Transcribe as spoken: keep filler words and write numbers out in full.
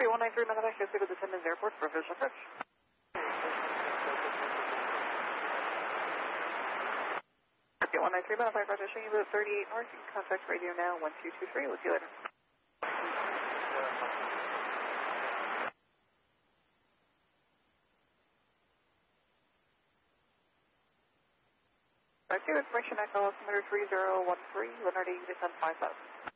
Two one nine three Medevac, go to the Timmins Airport for visual approach. Two one nine three Medevac, Roger, showing you about thirty-eight north. You can contact radio now, one two two three. We'll see you later. Right, two information, echo altimeter three zero one three, Leonard eighty, descend five thousand.